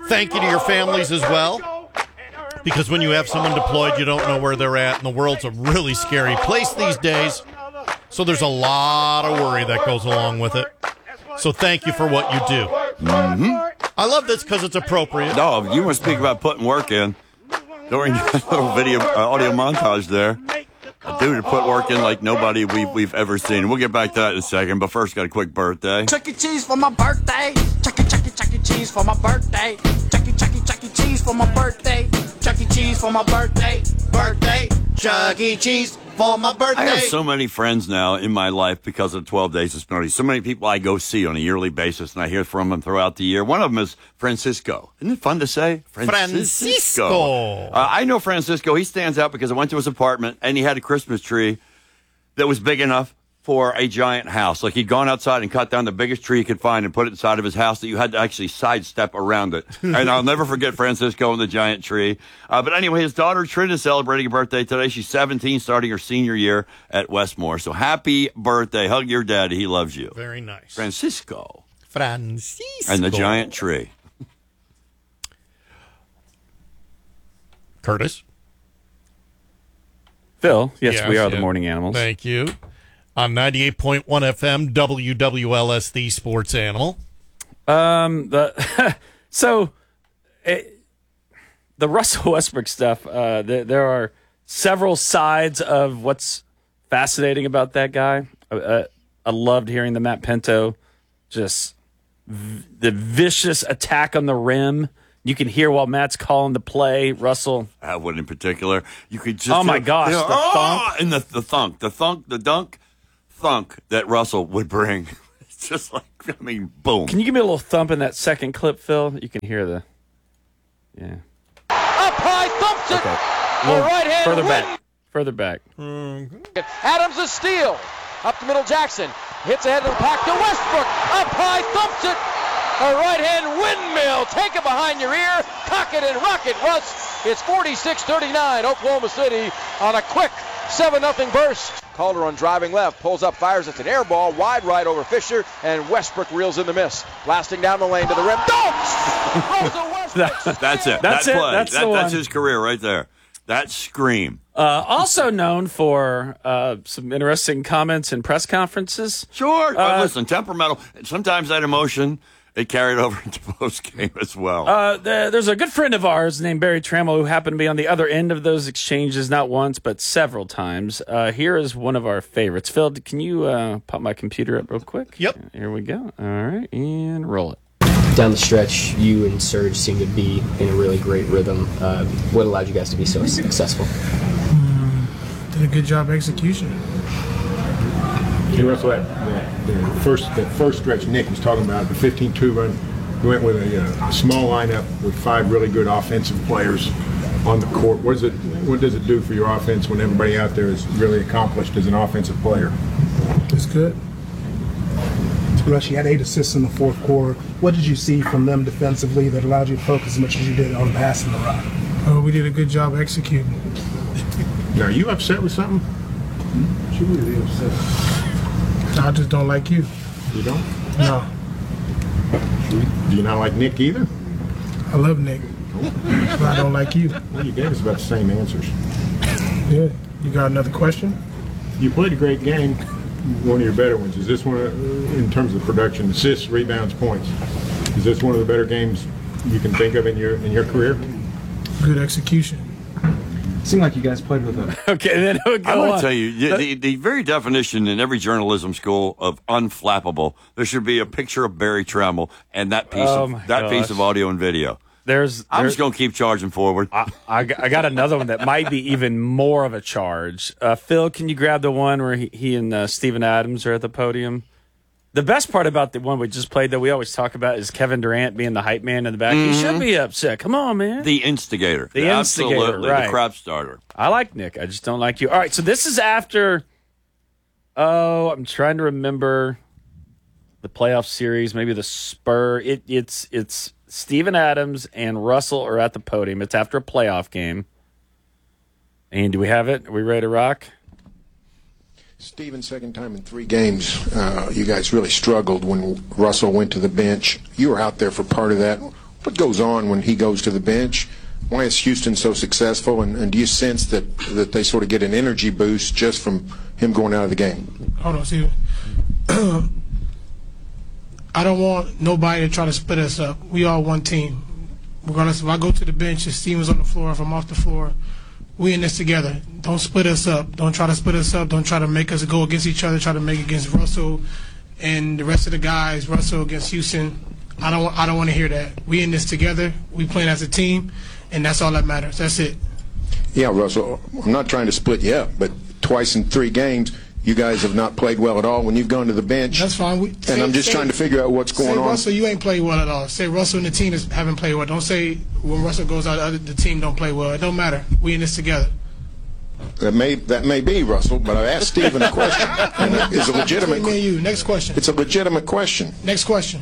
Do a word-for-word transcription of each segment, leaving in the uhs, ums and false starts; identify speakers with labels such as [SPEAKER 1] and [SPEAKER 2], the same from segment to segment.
[SPEAKER 1] Thank you to your families as well, because when you have someone deployed, you don't know where they're at, and the world's a really scary place these days. So there's a lot of worry that goes along with it. So thank you for what you do.
[SPEAKER 2] Mm-hmm.
[SPEAKER 1] I love this because it's appropriate.
[SPEAKER 2] No, you want to speak about putting work in during the little video uh, audio montage there. A dude who put work in like nobody we've, we've ever seen. We'll get back to that in a second, but first got a quick birthday.
[SPEAKER 3] Chuck E. Cheese for my birthday. Chuck E. Chuck E. Chuck E. Cheese for my birthday. Chuck E. Chuck E. Chuck E. Cheese for my birthday. Chuck E. Cheese for my birthday. Birthday. Chuck E. Cheese for my birthday.
[SPEAKER 2] I have so many friends now in my life because of twelve Days of Spinardi. So many people I go see on a yearly basis, and I hear from them throughout the year. One of them is Francisco. Isn't it fun to say?
[SPEAKER 1] Francisco.
[SPEAKER 2] Francisco. Uh, I know Francisco. He stands out because I went to his apartment, and he had a Christmas tree that was big enough for a giant house. Like he'd gone outside and cut down the biggest tree he could find and put it inside of his house that you had to actually sidestep around it. And I'll never forget Francisco and the giant tree. Uh, but anyway, his daughter Trin is celebrating a birthday today. She's seventeen, starting her senior year at Westmore. So happy birthday. Hug your daddy. He loves you.
[SPEAKER 1] Very nice.
[SPEAKER 2] Francisco.
[SPEAKER 1] Francisco.
[SPEAKER 2] And the giant tree.
[SPEAKER 1] Curtis?
[SPEAKER 4] Phil, yes,
[SPEAKER 1] Yes,
[SPEAKER 4] we are
[SPEAKER 1] yeah.
[SPEAKER 4] the morning animals.
[SPEAKER 1] Thank you. On ninety-eight point one F M, W W L S, the Sports Animal.
[SPEAKER 4] Um, the so it, the Russell Westbrook stuff. Uh, there, there are several sides of what's fascinating about that guy. Uh, I loved hearing the Matt Pinto, just v- the vicious attack on the rim. You can hear while Matt's calling the play. Russell,
[SPEAKER 2] That one in particular. You could just.
[SPEAKER 4] Oh, my
[SPEAKER 2] hear-
[SPEAKER 4] gosh,
[SPEAKER 2] you know,
[SPEAKER 4] the
[SPEAKER 2] "Oh!"
[SPEAKER 4] thunk.
[SPEAKER 2] And the, the thunk. The thunk, the dunk, thunk that Russell would bring. It's just like, I mean, boom.
[SPEAKER 4] can you give me a little thump in that second clip, Phil? You can hear the, yeah.
[SPEAKER 5] Up high, thumps it.
[SPEAKER 4] Okay.
[SPEAKER 5] A
[SPEAKER 4] Little
[SPEAKER 5] right hand
[SPEAKER 4] further
[SPEAKER 5] win.
[SPEAKER 4] back. Further back.
[SPEAKER 5] Adams a steal. Up the middle, Jackson hits ahead of the pack to Westbrook. Up high, thumps it. A right hand windmill. Take it behind your ear. Cock it and rock it, Russ. It's forty-six thirty-nine, Oklahoma City on a quick seven nothing burst. Calderon driving left, pulls up, fires. It's an air ball, wide right over Fisher, and Westbrook reels in the miss. Blasting down the lane to the rim. Dunks! Russell Westbrook.
[SPEAKER 2] That's it.
[SPEAKER 4] That's
[SPEAKER 2] that
[SPEAKER 4] it.
[SPEAKER 2] Play.
[SPEAKER 4] That's
[SPEAKER 2] that,
[SPEAKER 4] the
[SPEAKER 2] That's
[SPEAKER 4] one.
[SPEAKER 2] his career right there. That scream.
[SPEAKER 4] Uh, also known for uh, some interesting comments in press conferences.
[SPEAKER 2] Sure. But
[SPEAKER 4] Uh,
[SPEAKER 2] listen, temperamental. Sometimes that emotion, it carried over into post game as well.
[SPEAKER 4] Uh, there- there's a good friend of ours named Barry Trammell who happened to be on the other end of those exchanges, not once, but several times. Uh, here is one of our favorites. Phil, can you uh, pop my computer up real quick?
[SPEAKER 1] Yep.
[SPEAKER 4] Here we go. All right, and roll it.
[SPEAKER 6] Down the stretch, you and Serge seem to be in a really great rhythm. Uh, what allowed you guys to be so successful?
[SPEAKER 7] Did a good job execution.
[SPEAKER 8] Hey, Russell, that, that, the first the first stretch Nick was talking about, the fifteen two run, we went with a, uh, a small lineup with five really good offensive players on the court. What, is it, what does it do for your offense when everybody out there is really accomplished as an offensive player?
[SPEAKER 7] It's good.
[SPEAKER 9] Russ, you had eight assists in the fourth quarter. What did you see from them defensively that allowed you to focus as much as you did on passing the rock?
[SPEAKER 7] Uh, we did a good job executing.
[SPEAKER 8] Now, are you upset with something?
[SPEAKER 9] She really upset.
[SPEAKER 7] I just don't like you.
[SPEAKER 8] You don't?
[SPEAKER 7] No,
[SPEAKER 8] Do you not like Nick either?
[SPEAKER 7] I love Nick, but I don't like you.
[SPEAKER 8] Well, you gave us about the same answers.
[SPEAKER 7] Yeah. You got another question?
[SPEAKER 8] You played a great game, one of your better ones. Is this one, uh, in terms of production, assists, rebounds, points, is this one of the better games you can think of in your in your career?
[SPEAKER 7] Good execution.
[SPEAKER 9] Seemed like you guys played with a
[SPEAKER 4] Okay, then it would go
[SPEAKER 2] I want
[SPEAKER 4] on.
[SPEAKER 2] to tell you, the, the, the very definition in every journalism school of unflappable, there should be a picture of Barry Trammell and that piece
[SPEAKER 4] Oh
[SPEAKER 2] of
[SPEAKER 4] my
[SPEAKER 2] that piece
[SPEAKER 4] gosh.
[SPEAKER 2] of audio and video.
[SPEAKER 4] There's,
[SPEAKER 2] I'm
[SPEAKER 4] there's
[SPEAKER 2] just going to keep charging forward.
[SPEAKER 4] I, I, got- I got another one that might be even more of a charge. Uh, Phil, can you grab the one where he, he and uh, Steven Adams are at the podium? The best part about the one we just played that we always talk about is Kevin Durant being the hype man in the back. He should be upset. Come on, man.
[SPEAKER 2] The instigator.
[SPEAKER 4] The instigator,
[SPEAKER 2] Absolutely.
[SPEAKER 4] right.
[SPEAKER 2] The crap starter.
[SPEAKER 4] I like Nick. I just don't like you. All right, so this is after, oh, I'm trying to remember the playoff series, maybe the Spur. It, it's it's Steven Adams and Russell are at the podium. It's after a playoff game. And do we have it? Are we ready to rock?
[SPEAKER 10] Steven, second time in three games, uh, you guys really struggled when Russell went to the bench. You were out there for part of that. what goes on when he goes to the bench? Why is Houston so successful? And, and do you sense that, that they sort of get an energy boost just from him going out of the game?
[SPEAKER 7] Hold on, Steven. I don't want nobody to try to split us up. We all one team. Regardless if I go to the bench, if Steven's on the floor, if I'm off the floor, we in this together. Don't split us up. Don't try to split us up. Don't try to make us go against each other. Try to make it against Russell and the rest of the guys. Russell against Houston. I don't. I don't want to hear that. We in this together. We playing as a team, and that's all that matters. That's it.
[SPEAKER 10] Yeah, Russell. I'm not trying to split you up, but twice in three games, you guys have not played well at all when you've gone to the bench.
[SPEAKER 7] That's fine. We,
[SPEAKER 10] and
[SPEAKER 7] say,
[SPEAKER 10] I'm just
[SPEAKER 7] say,
[SPEAKER 10] trying to figure out what's going
[SPEAKER 7] say,
[SPEAKER 10] on.
[SPEAKER 7] Russell, you ain't played well at all. Say Russell and the team is, haven't played well. Don't say when Russell goes out, the team don't play well. It don't matter. We in this together.
[SPEAKER 10] That may that may be, Russell, but I asked Steven a question. And it is a legitimate.
[SPEAKER 7] Me and you. Next question.
[SPEAKER 10] It's a legitimate question.
[SPEAKER 7] Next question.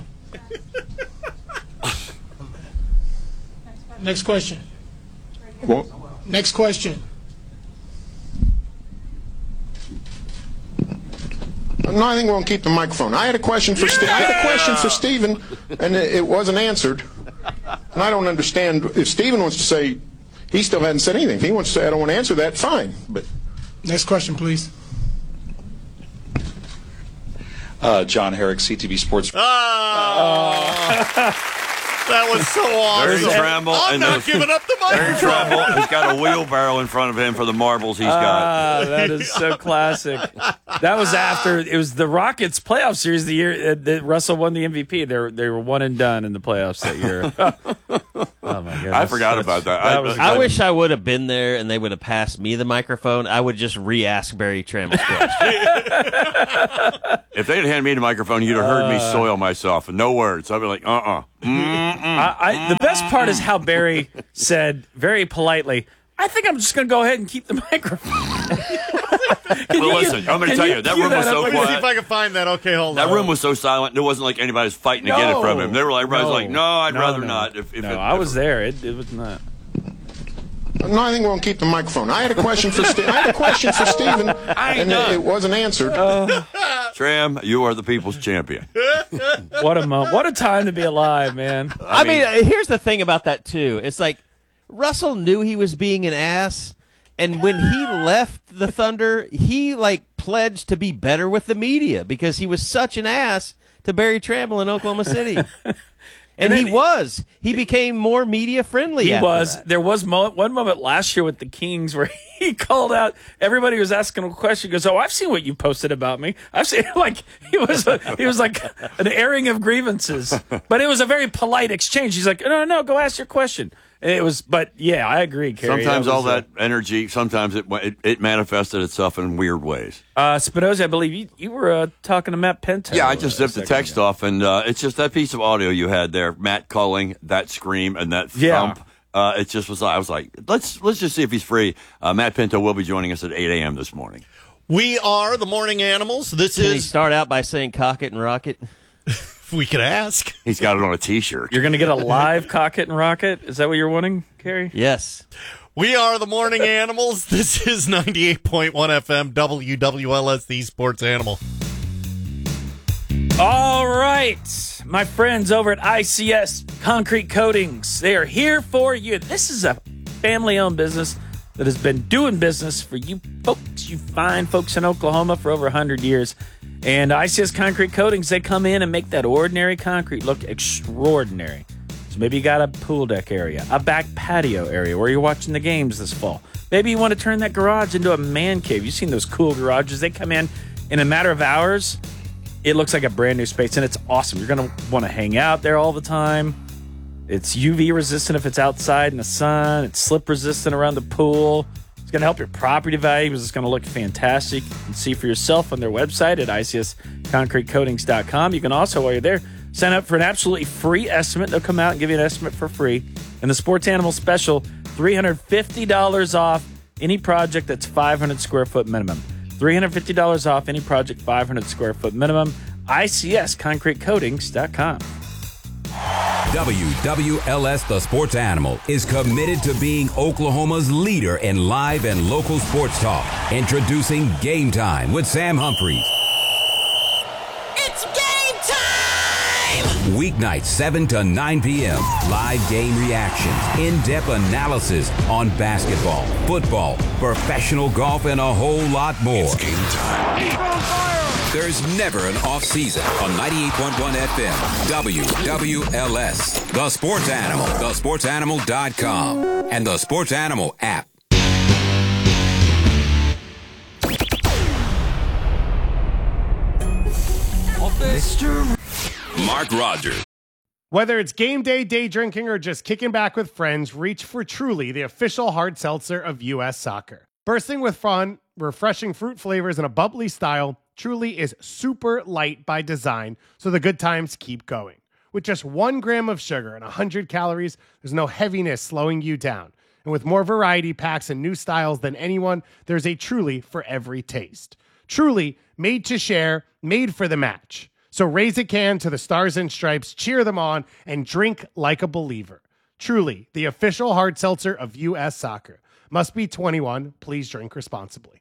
[SPEAKER 7] Next question.
[SPEAKER 10] Well,
[SPEAKER 7] Next question.
[SPEAKER 10] no, I think we'll keep the microphone. I had a question for Ste- I had a question for Steven, and it, it wasn't answered. And I don't understand if Steven wants to say he still hadn't said anything. If he wants to say I don't want to answer that, fine. But
[SPEAKER 7] next question, please.
[SPEAKER 11] Uh, John Herrick, C T V Sports.
[SPEAKER 1] Oh. That was so awesome.
[SPEAKER 2] Barry Tramble.
[SPEAKER 1] I'm
[SPEAKER 2] and
[SPEAKER 1] not
[SPEAKER 2] those,
[SPEAKER 1] giving up the
[SPEAKER 2] Barry
[SPEAKER 1] microphone.
[SPEAKER 2] Tramble has got a wheelbarrow in front of him for the marbles he's got.
[SPEAKER 4] Ah, that is so classic. That was after it was the Rockets playoff series the year uh, that Russell won the M V P. They were they were one and done in the playoffs that year. Oh my goodness.
[SPEAKER 2] I forgot about that.
[SPEAKER 4] that
[SPEAKER 2] I,
[SPEAKER 4] was
[SPEAKER 12] I wish I would have been there and they would have passed me the microphone. I would just re-ask Barry Tramble's question.
[SPEAKER 2] If they'd handed me the microphone, you'd have heard me soil myself. And no words. I'd be like, uh-uh.
[SPEAKER 4] I, I, the best part is how Barry said very politely, I think I'm just going to go ahead and keep the microphone.
[SPEAKER 2] Well, listen, I'm going to tell you, that room was so
[SPEAKER 1] Let me see if
[SPEAKER 2] quiet.
[SPEAKER 1] I can find that. Okay, hold
[SPEAKER 2] That
[SPEAKER 1] on.
[SPEAKER 2] room was so silent. It wasn't like anybody was fighting to get it from him. They were like, everybody was like, no, I'd
[SPEAKER 4] No,
[SPEAKER 2] rather
[SPEAKER 4] no.
[SPEAKER 2] not. If, if
[SPEAKER 4] no,
[SPEAKER 2] it,
[SPEAKER 4] I
[SPEAKER 2] if
[SPEAKER 4] was there. It, it was not.
[SPEAKER 10] no, I think we'll keep the microphone. I had a question for Ste- I had a question for Steven, and it, it wasn't answered.
[SPEAKER 2] Tram, you are the people's champion.
[SPEAKER 4] What a moment. What a time to be alive, man.
[SPEAKER 12] I,
[SPEAKER 2] I
[SPEAKER 12] mean,
[SPEAKER 2] mean-
[SPEAKER 12] uh, here's the thing about that, too. It's like Russell knew he was being an ass, and when he left the Thunder, he, like, pledged to be better with the media because he was such an ass to Barry Tramble in Oklahoma City. And,
[SPEAKER 4] And
[SPEAKER 12] he
[SPEAKER 4] then-
[SPEAKER 12] was. He became more media friendly.
[SPEAKER 4] He
[SPEAKER 12] after
[SPEAKER 4] was.
[SPEAKER 12] that.
[SPEAKER 4] There was mo- one moment last year with the Kings where he called out. Everybody was asking him a question. He goes, "Oh, I've seen what you posted about me. I've seen like he was. A, he was like an airing of grievances, but it was a very polite exchange. He's like, "No, no, no, go ask your question." And it was, but yeah, I agree, Kerry.
[SPEAKER 2] Sometimes
[SPEAKER 4] was
[SPEAKER 2] all
[SPEAKER 4] a-
[SPEAKER 2] that energy, sometimes it, it it manifested itself in weird ways.
[SPEAKER 4] Uh, Spinoza, I believe you, you were uh, talking to Matt Pinto.
[SPEAKER 2] Yeah, I just
[SPEAKER 4] uh, a
[SPEAKER 2] zipped the
[SPEAKER 4] second
[SPEAKER 2] text
[SPEAKER 4] ago.
[SPEAKER 2] off, and uh, it's just that piece of audio you had there, Matt calling, that scream, and that
[SPEAKER 4] Yeah.
[SPEAKER 2] thump. Uh, it just was. I was like, let's let's just see if he's free. Uh, Matt Pinto will be joining us at eight a.m. this morning.
[SPEAKER 1] We are the Morning Animals. This
[SPEAKER 12] Can he
[SPEAKER 1] is.
[SPEAKER 12] start out by saying cock it and rock it?
[SPEAKER 1] If we could ask.
[SPEAKER 2] He's got it on a T-shirt.
[SPEAKER 4] You're going to get a live cock it and rocket. Is that what you're wanting, Kerry?
[SPEAKER 12] Yes.
[SPEAKER 1] We are the Morning Animals. This is ninety-eight point one F M W W L S, the Sports Animal.
[SPEAKER 4] All right, my friends over at I C S Concrete Coatings, they are here for you. This is a family-owned business that has been doing business for you folks, you fine folks in Oklahoma for over one hundred years. And I C S Concrete Coatings, they come in and make that ordinary concrete look extraordinary. So maybe you got a pool deck area, a back patio area where you're watching the games this fall. Maybe you want to turn that garage into a man cave. You've seen those cool garages. They come in in a matter of hours. It looks like a brand new space, and it's awesome. You're going to want to hang out there all the time. It's U V resistant if it's outside in the sun. It's slip resistant around the pool. It's going to help your property value because it's going to look fantastic. You can see for yourself on their website at I C S concrete coatings dot com. You can also, while you're there, sign up for an absolutely free estimate. They'll come out and give you an estimate for free. And the Sports Animal Special, three hundred fifty dollars off any project that's five hundred square foot minimum. three hundred fifty dollars off any project five hundred square foot minimum. I C S concrete coatings dot com.
[SPEAKER 13] W W L S The Sports Animal is committed to being Oklahoma's leader in live and local sports talk. Introducing Game Time with Sam Humphreys.
[SPEAKER 3] It's game time!
[SPEAKER 13] Weeknights, seven to nine p.m. Live game reactions, in-depth analysis on basketball, football, professional golf, and a whole lot more. It's game time. There's never an off season on ninety-eight point one F M. W W L S. The Sports Animal. the sports animal dot com. And the Sports Animal app. Mister Mark Rogers.
[SPEAKER 14] Whether it's game day, day drinking, or just kicking back with friends, reach for Truly, the official hard seltzer of U S Soccer. Bursting with fun, refreshing fruit flavors, and a bubbly style, Truly is super light by design, so the good times keep going. With just one gram of sugar and one hundred calories, there's no heaviness slowing you down. And with more variety packs and new styles than anyone, there's a Truly for every taste. Truly, made to share, made for the match. So raise a can to the Stars and Stripes, cheer them on, and drink like a believer. Truly, the official hard seltzer of U S Soccer. Must be twenty-one. Please drink responsibly.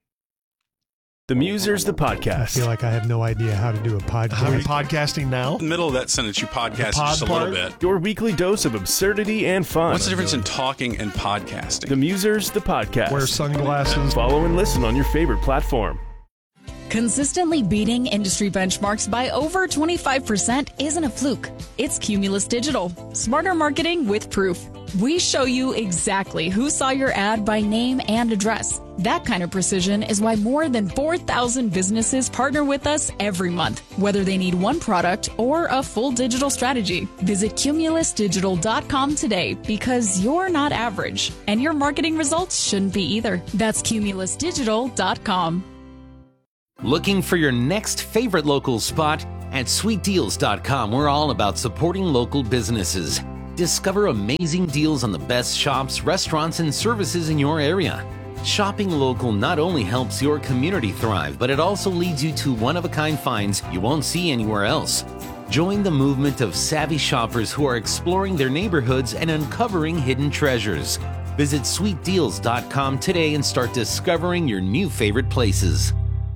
[SPEAKER 15] The Musers, the podcast.
[SPEAKER 16] I feel like I have no idea how to do a podcast.
[SPEAKER 15] Are we
[SPEAKER 16] podcasting now?
[SPEAKER 17] In the middle of that sentence, you podcast just a little bit.
[SPEAKER 15] Your weekly dose of absurdity and fun.
[SPEAKER 17] What's the difference in talking and podcasting?
[SPEAKER 15] The Musers, the podcast.
[SPEAKER 16] Wear sunglasses.
[SPEAKER 15] Follow and listen on your favorite platform.
[SPEAKER 18] Consistently beating industry benchmarks by over twenty-five percent isn't a fluke. It's Cumulus Digital. Smarter marketing with proof. We show you exactly who saw your ad by name and address. That kind of precision is why more than four thousand businesses partner with us every month, whether they need one product or a full digital strategy. Visit cumulus digital dot com today because you're not average, and your marketing results shouldn't be either. That's cumulus digital dot com.
[SPEAKER 19] Looking for your next favorite local spot? At sweet deals dot com, we're all about supporting local businesses. Discover amazing deals on the best shops, restaurants, and services in your area. Shopping local not only helps your community thrive, but it also leads you to one-of-a-kind finds you won't see anywhere else. Join the movement of savvy shoppers who are exploring their neighborhoods and uncovering hidden treasures. Visit sweet deals dot com today and start discovering your new favorite places.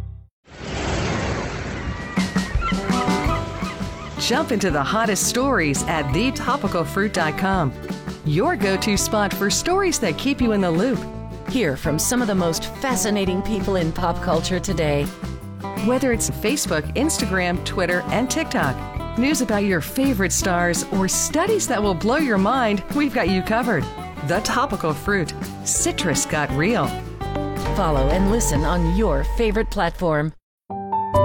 [SPEAKER 20] Jump into the hottest stories at the topical fruit dot com. Your go-to spot for stories that keep you in the loop.
[SPEAKER 21] Hear from some of the most fascinating people in pop culture today.
[SPEAKER 20] Whether it's Facebook, Instagram, Twitter, and TikTok, news about your favorite stars, or studies that will blow your mind, we've got you covered. The Topical Fruit. Citrus got real.
[SPEAKER 21] Follow and listen on your favorite platform.